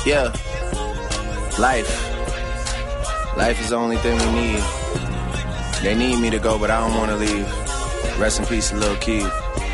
Yeah. Life. Life is the only thing we need. They need me to go, but I don't want to leave. Rest in peace to Lil Keith.